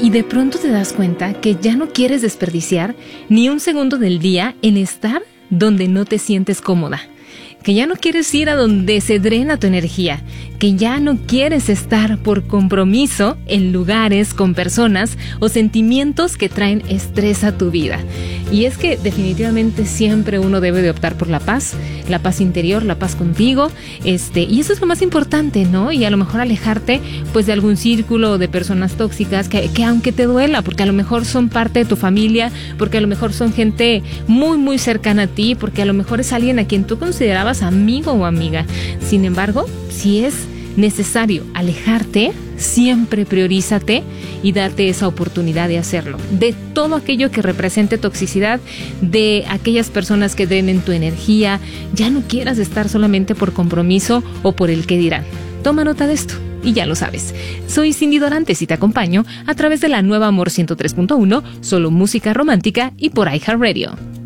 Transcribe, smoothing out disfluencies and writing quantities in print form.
y de pronto te das cuenta que ya no quieres desperdiciar ni un segundo del día en estar donde no te sientes cómoda, que ya no quieres ir a donde se drena tu energía, que ya no quieres estar por compromiso en lugares con personas o sentimientos que traen estrés a tu vida. Y es que definitivamente siempre uno debe de optar por la paz interior, la paz contigo, y eso es lo más importante, ¿no? Y a lo mejor alejarte pues de algún círculo de personas tóxicas que aunque te duela, porque a lo mejor son parte de tu familia, porque a lo mejor son gente muy muy cercana a ti, porque a lo mejor es alguien a quien tú considerabas amigo o amiga. Sin embargo, si es necesario alejarte, siempre priorízate y date esa oportunidad de hacerlo. De todo aquello que represente toxicidad, de aquellas personas que drenen tu energía, ya no quieras estar solamente por compromiso o por el qué dirán. Toma nota de esto y ya lo sabes. Soy Cindy Dorantes y te acompaño a través de la nueva Amor 103.1, solo música romántica y por iHeartRadio.